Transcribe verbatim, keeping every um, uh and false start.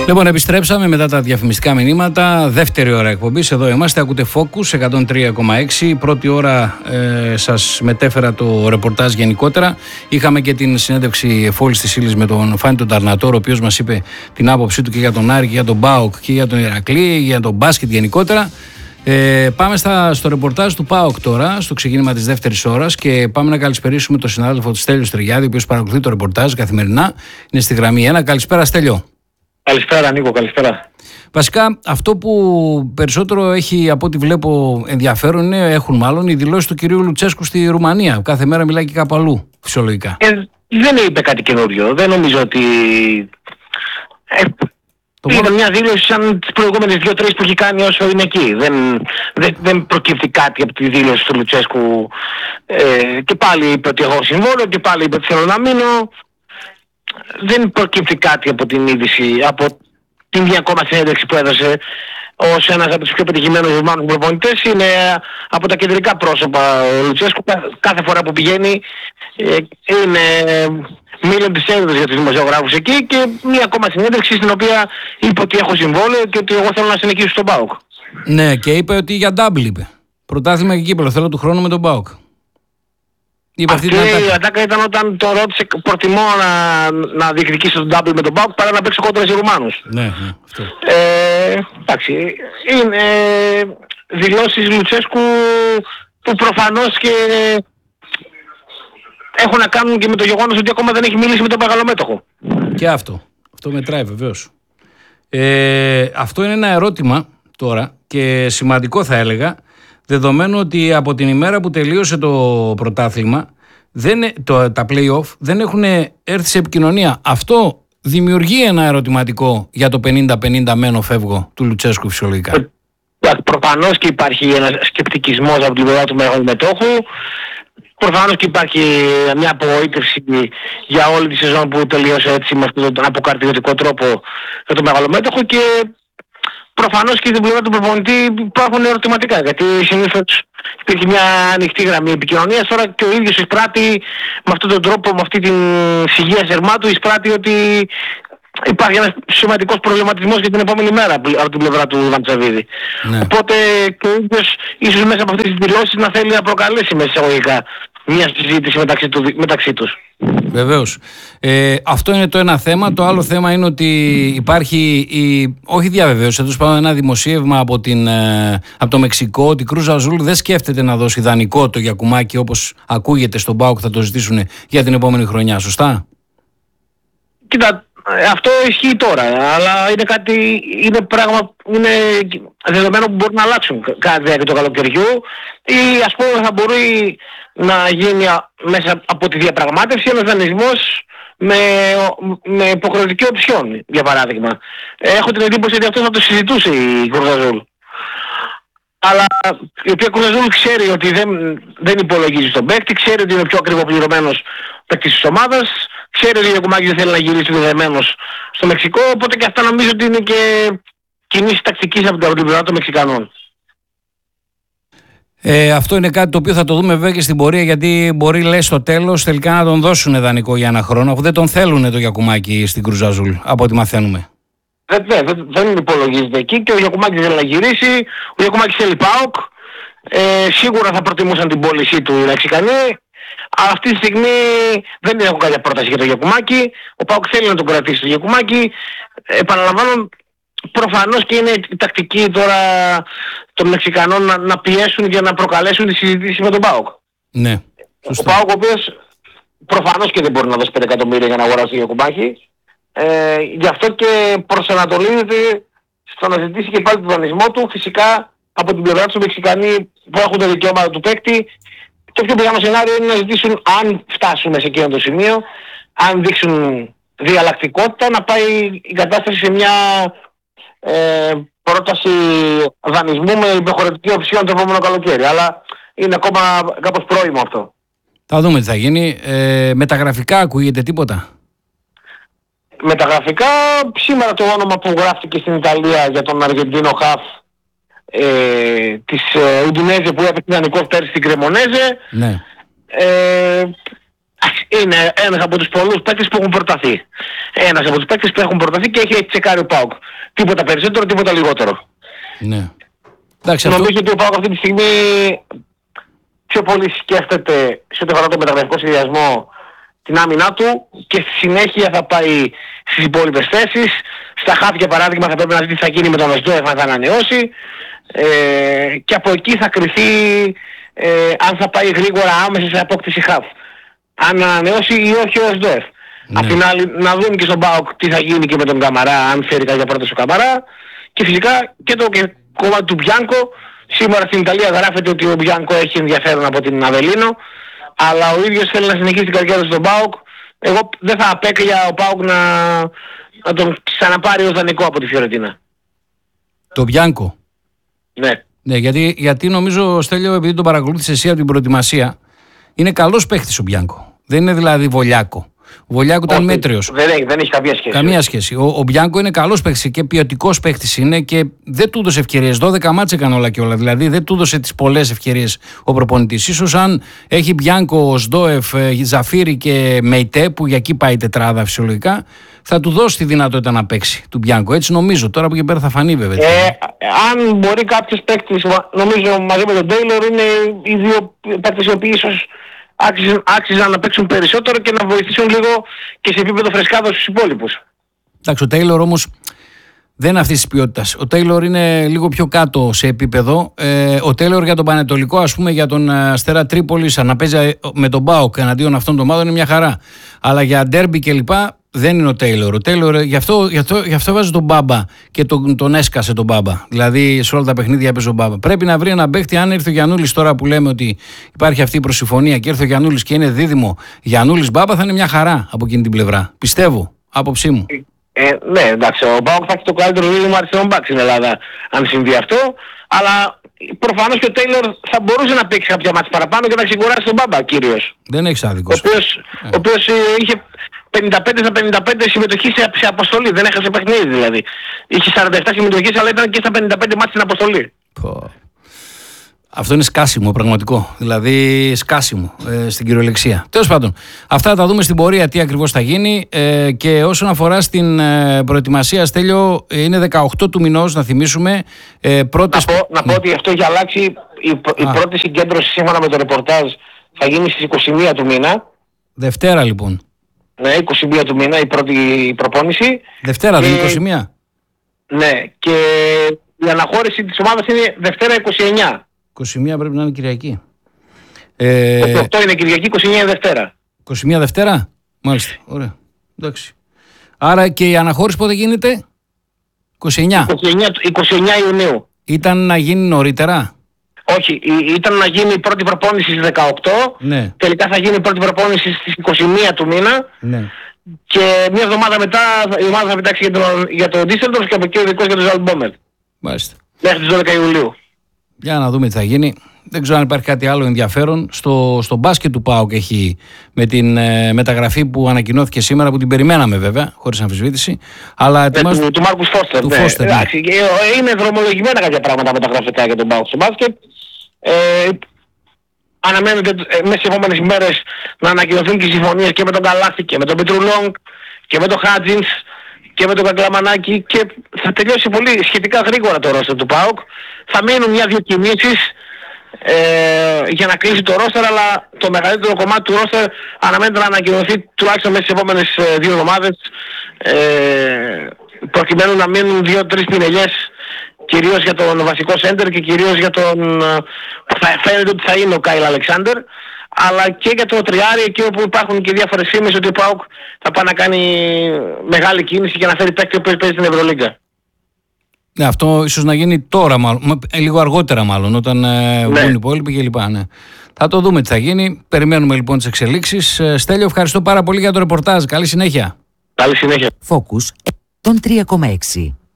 Λοιπόν, επιστρέψαμε μετά τα διαφημιστικά μηνύματα. Δεύτερη ώρα εκπομπής. Εδώ είμαστε. Ακούτε Focus εκατόν τρία κόμμα έξι. Πρώτη ώρα ε, σας μετέφερα το ρεπορτάζ γενικότερα. Είχαμε και την συνέντευξη εφόλης της ύλης με τον Φάνη τον Ταρνατόρο, ο οποίος μας είπε την άποψή του και για τον Άρη και για τον ΠΑΟΚ και για τον Ηρακλή, για τον μπάσκετ γενικότερα. Ε, πάμε στα, στο ρεπορτάζ του ΠΑΟΚ τώρα, στο ξεκίνημα της δεύτερης ώρας, και πάμε να καλησπερίσουμε τον συνάδελφο του Στέλιο Στριγιάδη, ο οποίος παρακολουθεί το ρεπορτάζ καθημερινά. Είναι στη γραμμή ένα. Καλησπέρα, Στέλιο. Καλησπέρα, Νίκο, καλησπέρα. Βασικά, αυτό που περισσότερο έχει από ό,τι βλέπω ενδιαφέρον είναι, έχουν μάλλον, οι δηλώσεις του κυρίου Λουτσέσκου στη Ρουμανία. Κάθε μέρα μιλάει και κάπου αλλού, φυσιολογικά. Ε, δεν είπε κάτι καινούριο. Δεν νομίζω ότι. Ε, Ήταν μόνο... μια δήλωση σαν τις προηγούμενες δύο-τρεις που έχει κάνει όσο είναι εκεί. Δεν, δεν, δεν προκύπτει κάτι από τη δήλωση του Λουτσέσκου. Ε, και πάλι είπε ότι έχω συμβόλαιο και πάλι είπε ότι θέλω να μείνω. Δεν προκύπτει κάτι από την είδηση, από την μια ακόμα συνέντευξη που έδωσε ως ένας από τους πιο πετυχημένους Ρουμάνους προπονητές. Είναι από τα κεντρικά πρόσωπα ο Λουτσέσκου. Κάθε φορά που πηγαίνει είναι μίλον της έδωσης για τους δημοσιογράφους εκεί, και μια ακόμα συνέντευξη στην οποία είπε ότι έχω συμβόλαιο και ότι εγώ θέλω να συνεχίσω στον ΠΑΟΚ. Ναι, και είπε ότι για ντάμπλ είπε. Πρωτάθλημα και κύπελλο, θέλω του χρόνου με τον ΠΑΟΚ. Είπε αυτή, αυτή η ατάκα ήταν όταν το ρώτησε, προτιμώ να, να διεκδικήσω τον ντάμπλ με τον ΠΑΟΚ παρά να παίξω κόντρα σε Ρουμάνους. Ναι, ναι, αυτό. Ε, εντάξει, είναι δηλώσεις Λουτσέσκου που προφανώς και έχουν να κάνουν και με το γεγονός ότι ακόμα δεν έχει μιλήσει με τον μεγαλομέτωχο. Και αυτό. Αυτό μετράει βεβαίως. Ε, αυτό είναι ένα ερώτημα τώρα και σημαντικό θα έλεγα, δεδομένου ότι από την ημέρα που τελείωσε το πρωτάθλημα, δεν, το, τα play-off δεν έχουν έρθει σε επικοινωνία. Αυτό δημιουργεί ένα ερωτηματικό για το πενήντα πενήντα μένω φεύγω του Λουτσέσκου φυσιολογικά. Ε, προφανώς και υπάρχει ένας σκεπτικισμός από την πλευρά του μεγαλομετώχου. Προφανώς και υπάρχει μια απογοήτευση για όλη τη σεζόν που τελείωσε έτσι με αυτόν τον αποκαρτιωτικό τρόπο για τον μεγαλομέτωχο, και προφανώς και στην πλευρά του προπονητή υπάρχουν ερωτηματικά, γιατί συνήθως υπήρχε μια ανοιχτή γραμμή επικοινωνίας. Τώρα και ο ίδιος εισπράττει με αυτόν τον τρόπο, με αυτή την σιγεία σερμά του, εισπράττει ότι υπάρχει ένας σημαντικός προβληματισμός για την επόμενη μέρα από την πλευρά του Βαντσαβίδη. Ναι. Οπότε και ο ίδιος ίσως μέσα από αυτές τις δηλώσεις να θέλει να προκαλέσει μέσα εισαγωγικά μια συζήτηση μεταξύ, του, μεταξύ τους. Βεβαίως. Ε, αυτό είναι το ένα θέμα. Το άλλο θέμα είναι ότι υπάρχει η, όχι διαβεβαίωση, θα τους πάω ένα δημοσίευμα από, την, από το Μεξικό, ότι η Κρούζ Αζούλ δεν σκέφτεται να δώσει δανεικό το Γιακουμάκι, όπως ακούγεται στον ΠΑΟΚ θα το ζητήσουν για την επόμενη χρονιά. Σωστά? Κοίτα, αυτό ισχύει τώρα, αλλά είναι κάτι, είναι πράγμα, είναι δεδομένο που μπορεί να αλλάξουν κατά τη διάρκεια του καλοκαιριού, ή ας πούμε θα μπορεί να γίνει μέσα από τη διαπραγμάτευση ένας δανεισμός με, με υποχρεωτική οψιόν, για παράδειγμα. Έχω την εντύπωση ότι αυτό θα το συζητούσε η Κρουζαζούλ. Αλλά η οποία Κρουζαζούλ ξέρει ότι δεν, δεν υπολογίζει στον παίκτη, ξέρει ότι είναι ο πιο ακριβοπληρωμένος παίκτης της ομάδας, ξέρει ότι ο Γιακουμάκης δεν θέλει να γυρίσει δεδεμένος στο Μεξικό, οπότε και αυτά νομίζω ότι είναι και κινήσεις τακτικής από την πλευρά των Μεξικανών. Ε, αυτό είναι κάτι το οποίο θα το δούμε βέβαια και στην πορεία, γιατί μπορεί, λέει, στο τέλος τελικά να τον δώσουν δανεικό για ένα χρόνο, αφού δεν τον θέλουν το Γιακουμάκη στην Κρουζαζούλ, από ό,τι μαθαίνουμε. Δεν, δεν, δεν υπολογίζεται εκεί, και ο Γιακουμάκης θέλει να γυρίσει, ο Γιακουμάκης θέλει ΠΑΟΚ, ε, σίγουρα θα προτιμούσαν την πώλησή του οι Μεξικανοί. Αυτή τη στιγμή δεν έχω κάποια πρόταση για το Γιακουμάκη. Ο ΠΑΟΚ θέλει να τον κρατήσει το Γιακουμάκη. Επαναλαμβάνω, προφανώς και είναι η τακτική τώρα των Μεξικανών να, να πιέσουν για να προκαλέσουν τη συζήτηση με τον ΠΑΟΚ. Ναι, ο ΠΑΟΚ, ο οποίος προφανώς και δεν μπορεί να δώσει πέντε εκατομμύρια για να αγοράσει το Γιακουμάκη. Ε, γι' αυτό και προσανατολίζεται στο να ζητήσει και πάλι τον δανεισμό του. Φυσικά από την πλευρά του Μεξικανοί που έχουν το δικαίωμα του παίκτη, το πιο πιθανό σενάριο είναι να ζητήσουν, αν φτάσουμε σε εκείνο το σημείο, αν δείξουν διαλλακτικότητα, να πάει η κατάσταση σε μια ε, πρόταση δανεισμού με υποχρεωτική οψιόν το επόμενο καλοκαίρι. Αλλά είναι ακόμα κάπως πρόημο αυτό. Θα δούμε τι θα γίνει. Ε, μεταγραφικά ακούγεται τίποτα? Μεταγραφικά, σήμερα το όνομα που γράφτηκε στην Ιταλία για τον Αργεντίνο Χαφ ε, της ε, Ουντινέζε που έπαιξε δανεικός πέρυσι στην Κρεμονέζε. Ναι. Ε, είναι ένας από τους πολλούς παίκτες που έχουν προταθεί. Ένας από τους παίκτες που έχουν προταθεί και έχει τσεκάρει ο ΠΑΟΚ. Τίποτα περισσότερο, τίποτα λιγότερο. Ναι. Εντάξει, νομίζω αυτό... ότι ο ΠΑΟΚ αυτή τη στιγμή πιο πολύ σκέφτεται σε ό,τι αφορά το μεταγραφικό σχεδιασμό την άμυνά του και στη συνέχεια θα πάει στις υπόλοιπες θέσεις. Στα χάφια παράδειγμα θα πρέπει να δει τι θα γίνει με τον Οσδόεφ αν θα ανανεώσει ε, και από εκεί θα κριθεί ε, αν θα πάει γρήγορα άμεσα σε απόκτηση χαφ. Αν ανανεώσει ή όχι ο Οσδόεφ. Ναι. Απ' την άλλη να δούμε και στον ΠΑΟΚ τι θα γίνει και με τον Καμαρά, αν φέρει κάποια πρόταση ο Καμαρά και φυσικά και το και κομμάτι του Μπιάνκο. Σήμερα στην Ιταλία γράφεται ότι ο Μπιάνκο έχει ενδιαφέρον από την Αβελίνο, αλλά ο ίδιος θέλει να συνεχίσει την καριέρα στον ΠΑΟΚ. Εγώ δεν θα απέκλεια ο ΠΑΟΚ να, να τον ξαναπάρει ως δανεικό από τη Φιωρεντίνα. Το Μπιάνκο. Ναι. Ναι, γιατί, γιατί νομίζω, Στέλιο, επειδή τον παρακολούθησε εσύ από την προετοιμασία, είναι καλός παίχτης ο Μπιάνκο. Δεν είναι δηλαδή Βολιάκο. Ο Βολιάκο ήταν μέτριος. Δεν έχει, δεν έχει καμία σχέση. Καμία σχέση. Ο, ο Μπιάνκο είναι καλός παίκτης και ποιοτικός παίκτης είναι και δεν του έδωσε ευκαιρίες. δώδεκα μάτς έκανε όλα και όλα. Δηλαδή δεν του έδωσε τις πολλές ευκαιρίες ο προπονητής. Ίσως αν έχει Μπιάνκο, Σντόεφ, Ζαφίρι και Μεϊτέ, που για εκεί πάει η τετράδα φυσιολογικά, θα του δώσει τη δυνατότητα να παίξει του Μπιάνκο. Έτσι νομίζω. Τώρα από εκεί πέρα θα φανεί βέβαια. Ε, αν μπορεί κάποιος παίκτης, νομίζω μαζί με τον Τέιλορ είναι οι δύο παίκτες οι οποίοι ίσως άξιζαν, άξιζαν να παίξουν περισσότερο και να βοηθήσουν λίγο και σε επίπεδο φρεσκάδος στους υπόλοιπους. Εντάξει, ο Τέιλορ όμως δεν είναι αυτής της ποιότητας. Ο Τέιλορ είναι λίγο πιο κάτω σε επίπεδο. Ε, ο Τέιλορ για τον Πανετολικό, ας πούμε, για τον Αστέρα Τρίπολης, να παίζει με τον ΠΑΟΚ εναντίον αυτών των ομάδων είναι μια χαρά. Αλλά για ντέρμπι κλπ. Δεν είναι ο Τέιλορ. Ο Τέιλορ, γι' αυτό, γι αυτό, γι αυτό βάζει τον Μπάμπα και τον, τον έσκασε τον Μπάμπα. Δηλαδή σε όλα τα παιχνίδια έπαιζε ο Μπάμπα. Πρέπει να βρει ένα παίχτη. Αν έρθει ο Γιαννούλης τώρα που λέμε ότι υπάρχει αυτή η προσυμφωνία και έρθει ο Γιαννούλης και είναι δίδυμο Γιαννούλης Μπάμπα, θα είναι μια χαρά από εκείνη την πλευρά. Πιστεύω. Άποψή μου. Ε, ναι, εντάξει, ο ΠΑΟΚ θα έχει το καλύτερο δίδυμο αριστερών μπακ στην Ελλάδα αν συμβεί αυτό. Αλλά προφανώς και ο Τέιλορ θα μπορούσε να παίξει κάποια μάτς παραπάνω και να ξεκουράσει τον Μπάμπα κυρίως. Δεν έχει άδικο. Ο οποίος, ε. ο οποίος είχε πενήντα πέντε στα πενήντα πέντε συμμετοχή σε, σε αποστολή. Δεν έχασε παιχνίδι δηλαδή. Είχε σαράντα επτά συμμετοχές αλλά ήταν και στα πενήντα πέντε μάτς στην αποστολή. Πω. Αυτό είναι σκάσιμο πραγματικό. Δηλαδή σκάσιμο ε, στην κυριολεξία. Τέλος πάντων, αυτά θα τα δούμε στην πορεία τι ακριβώς θα γίνει. Ε, και όσον αφορά στην ε, προετοιμασία, Στέλιο, ε, είναι δεκαοκτώ του μηνός, να θυμίσουμε. Ε, πρώτες... Να πω, να πω ότι αυτό έχει αλλάξει. Η, η πρώτη συγκέντρωση σύμφωνα με το ρεπορτάζ θα γίνει στις είκοσι μία του μήνα. Δευτέρα λοιπόν. Ναι, είκοσι μία του μήνα η πρώτη προπόνηση. Δευτέρα, δεν είναι είκοσι μία. Ναι, και η αναχώρηση της ομάδας είναι Δευτέρα είκοσι εννιά. είκοσι μία πρέπει να είναι Κυριακή. Ε... είκοσι οκτώ είναι Κυριακή, είκοσι εννιά είναι Δευτέρα. είκοσι μία Δευτέρα, μάλιστα. Ωραία. Εντάξει. Άρα και η αναχώρηση πότε γίνεται? είκοσι εννιά. είκοσι εννιά, είκοσι εννιά Ιουνίου. Ήταν να γίνει νωρίτερα? Όχι, ήταν να γίνει η πρώτη προπόνηση στις δεκαοκτώ. Ναι. Τελικά θα γίνει η πρώτη προπόνηση στις είκοσι μία του μήνα. Ναι. Και μια εβδομάδα μετά η ομάδα θα πετάξει για τον, για τον Ντίσσελντορφ και από εκεί ο δικός για τον Ζαλμπόμελ. Μάλιστα. Μέχρι τις δώδεκα Ιουλίου. Για να δούμε τι θα γίνει. Δεν ξέρω αν υπάρχει κάτι άλλο ενδιαφέρον. Στο, στο μπάσκετ του ΠΑΟΚ έχει με την ε, μεταγραφή που ανακοινώθηκε σήμερα, που την περιμέναμε βέβαια, χωρίς αμφισβήτηση. Αλλά ε, του, του, του Μάρκους Φώστερ. Του ναι. Φώστερ, ναι. Εντάξει, είναι δρομολογημένα κάποια πράγματα μεταγραφικά για τον ΠΑΟΚ στο μπάσκετ. Ε, αναμένεται ε, μέσα στις επόμενες ημέρες να ανακοινωθούν και οι συμφωνίες και με τον Καλάθη και με τον Πετρουλόγκ και με τον Χάτζινς και με τον Κακλαμανάκη και θα τελειώσει πολύ σχετικά γρήγορα το ρόστερ του ΠΑΟΚ. Θα μείνουν μια-δυο κινήσεις ε, για να κλείσει το ρόστερ, αλλά το μεγαλύτερο κομμάτι του ρόστερ αναμένεται να ανακοινωθεί τουλάχιστον μέσα στις επόμενες ε, δύο εβδομάδες ε, προκειμένου να μείνουν δύο-τρεις πινελιές κυρίως για τον βασικό σέντερ και κυρίως για τον θα φαίνεται ότι θα είναι ο Κάιλ Αλεξάνδερ, αλλά και για το τριάρι εκεί όπου υπάρχουν και διάφορες φήμες ότι ο ΠΑΟΚ θα πάει να κάνει μεγάλη κίνηση και να φέρει παίκτη που παίζει στην Ευρωλίγκα. Ναι, αυτό ίσως να γίνει τώρα μάλλον, λίγο αργότερα μάλλον, όταν ναι. βγουν οι υπόλοιποι και λοιπά. Ναι. Θα το δούμε τι θα γίνει. Περιμένουμε λοιπόν τις εξελίξεις. Στέλιο, ευχαριστώ πάρα πολύ για το ρεπορτάζ. Καλή συνέχεια. Καλή συνέχεια. Focus εκατόν τρία κόμμα έξι.